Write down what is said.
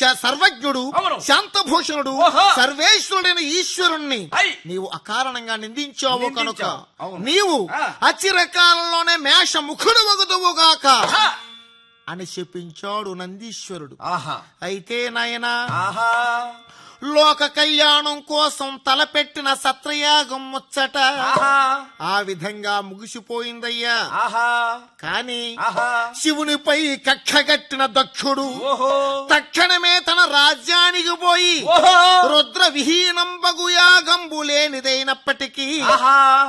సర్వజ్ఞుడు, శాంతభూషణుడు, సర్వేశ్వరుడైన ఈశ్వరుణ్ణి నీవు అకారణంగా నిందించావు కనుక నీవు అచిరకాలంలోనే మేషముఖుడు వగుదువుగాక అని చెప్పించాడు నందీశ్వరుడు. అయితే నాయనా లోక కళ్యాణం కోసం తలపెట్టిన సత్రయాగం ముచ్చట ఆ విధంగా ముగిసిపోయిందయ్యా. కాని శివునిపై కక్షగట్టిన దక్షుడు తక్షణమే తన రాజ్యానికి పోయి రుద్ర విహీనంబగు యాగంబు లేనిదైనప్పటికీ